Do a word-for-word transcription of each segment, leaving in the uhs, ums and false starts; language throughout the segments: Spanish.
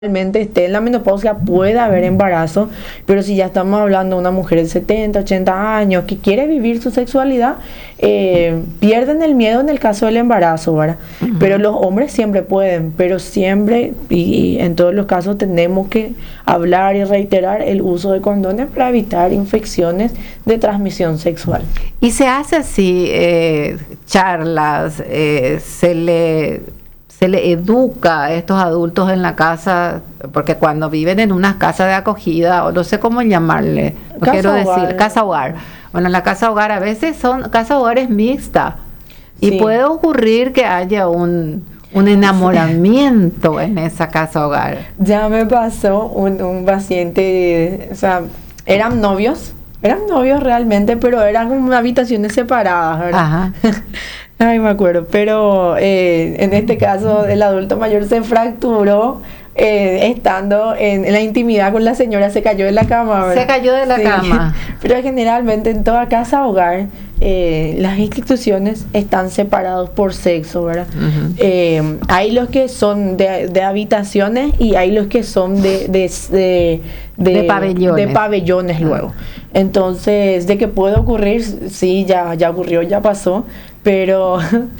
Realmente esté en la menopausia puede haber embarazo, pero si ya estamos hablando de una mujer de setenta, ochenta años que quiere vivir su sexualidad, eh, pierden el miedo en el caso del embarazo, ¿verdad? Uh-huh. Pero los hombres siempre pueden, pero siempre y, y en todos los casos tenemos que hablar y reiterar el uso de condones para evitar infecciones de transmisión sexual. Y se hace así, eh, charlas, eh, se le... se le educa a estos adultos en la casa, porque cuando viven en una casa de acogida, o no sé cómo llamarle, no casa quiero hogar. decir, casa hogar. Bueno, la casa hogar a veces son casa hogares mixtas, y sí. puede ocurrir que haya un, un enamoramiento en esa casa hogar. Ya me pasó un, un paciente, o sea, eran novios, eran novios realmente, pero eran como habitaciones separadas, ¿verdad? Ajá. Ay, me acuerdo, pero eh, en este caso el adulto mayor se fracturó eh, estando en, en la intimidad con la señora, se cayó de la cama, ¿verdad? Se cayó de la sí. cama. Pero generalmente en toda casa hogar eh, las instituciones están separados por sexo, ¿verdad? Uh-huh. eh, hay los que son de, de habitaciones y hay los que son de, de, de, de, de pabellones, de pabellones uh-huh. luego. Entonces, de que puede ocurrir, sí, ya, ya ocurrió, ya pasó. Pero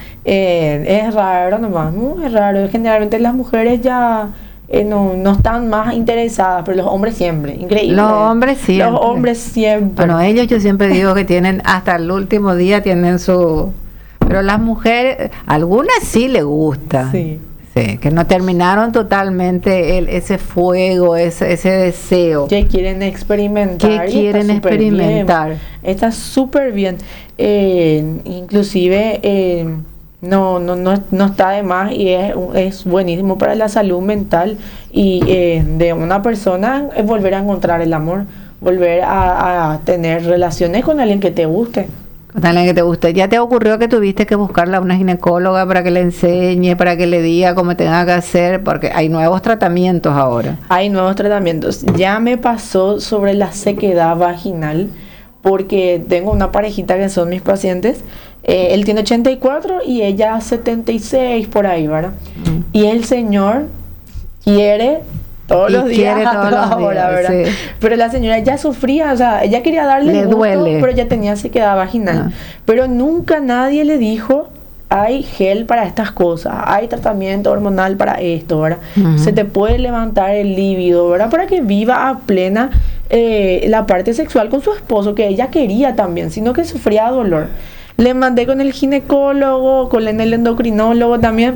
eh, es raro nomás, muy raro. Generalmente las mujeres ya eh, no, no están más interesadas, pero los hombres siempre, increíble. Los hombres siempre. Los hombres siempre. Bueno, ellos yo siempre digo que tienen, hasta el último día tienen su... Pero las mujeres, algunas sí les gusta. Sí. Sí, que no terminaron totalmente el, ese fuego, ese, ese deseo. Que quieren experimentar. Que quieren experimentar. Bien. Está súper bien. Eh, inclusive eh, no, no, no, no está de más y es, es buenísimo para la salud mental y eh, de una persona es volver a encontrar el amor, volver a, a tener relaciones con alguien que te guste. Con alguien que te guste. ¿Ya te ocurrió que tuviste que buscarla a una ginecóloga para que le enseñe, para que le diga cómo tenga que hacer? Porque hay nuevos tratamientos ahora. Hay nuevos tratamientos. Ya me pasó sobre la sequedad vaginal, porque tengo una parejita que son mis pacientes. Eh, él tiene ochenta y cuatro y ella setenta y seis por ahí, ¿verdad? Mm. Y el señor quiere todos y los días, quiere todos los ahora, días, ¿verdad? Sí. Pero la señora ya sufría, o sea, ella quería darle le gusto, duele, pero ya tenía sequedad vaginal. Ah. Pero nunca nadie le dijo, hay gel para estas cosas, hay tratamiento hormonal para esto, ¿verdad? Uh-huh. Se te puede levantar el líbido, ¿verdad? Para que viva a plena eh, la parte sexual con su esposo, que ella quería también, sino que sufría dolor. Le mandé con el ginecólogo, con el endocrinólogo también,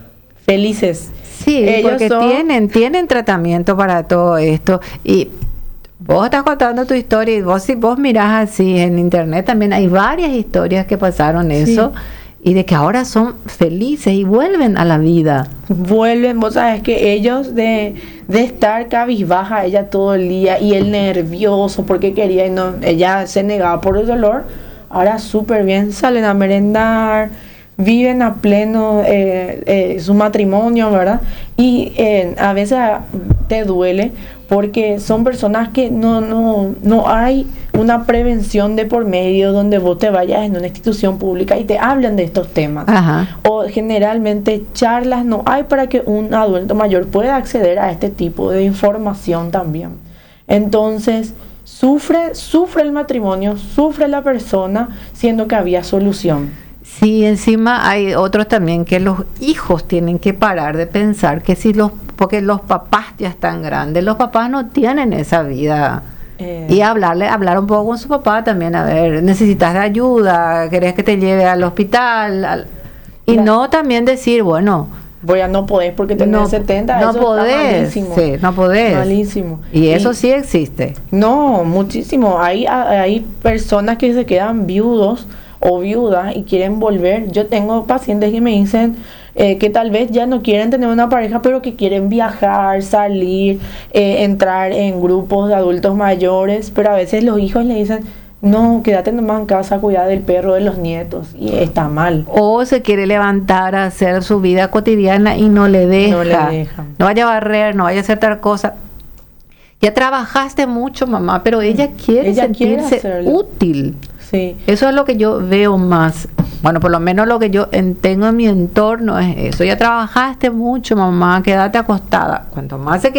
felices. Sí, ellos porque son... tienen, tienen tratamiento para todo esto. Y vos estás contando tu historia y vos si vos mirás así en internet también hay varias historias que pasaron eso. Sí. Y de que ahora son felices y vuelven a la vida. Vuelven, vos sabes que ellos de, de estar cabizbaja ella todo el día y él nervioso porque quería y no, ella se negaba por el dolor. Ahora súper bien, salen a merendar, viven a pleno eh, eh, su matrimonio, ¿verdad? Y eh, a veces te duele porque son personas que no, no, no hay una prevención de por medio donde vos te vayas en una institución pública y te hablan de estos temas. Ajá. O generalmente charlas no hay para que un adulto mayor pueda acceder a este tipo de información también. Entonces, sufre, sufre el matrimonio, sufre la persona, siendo que había solución. Sí, encima hay otros también que los hijos tienen que parar de pensar que si los, porque los papás ya están grandes, los papás no tienen esa vida. Eh. Y hablarle, hablar un poco con su papá también, a ver, necesitas de ayuda, querés que te lleve al hospital, al, y la, no también decir, bueno, voy a no podés porque tenés no, setenta, no eso podés, está malísimo. Sí, no podés. Malísimo. Y eso y, sí existe. No, muchísimo. Hay, hay personas que se quedan viudos o viudas y quieren volver. Yo tengo pacientes que me dicen eh, que tal vez ya no quieren tener una pareja, pero que quieren viajar, salir, eh, entrar en grupos de adultos mayores, pero a veces los hijos le dicen, no, quédate nomás en casa, cuidar del perro, de los nietos, y está mal. O se quiere levantar a hacer su vida cotidiana y no le deja. No le deja. No vaya a barrer, no vaya a hacer tal cosa. Ya trabajaste mucho, mamá, pero ella quiere ella sentirse quiere útil. Sí. Eso es lo que yo veo más. Bueno, por lo menos lo que yo en, tengo en mi entorno es eso. Ya trabajaste mucho, mamá, quédate acostada. Cuanto más se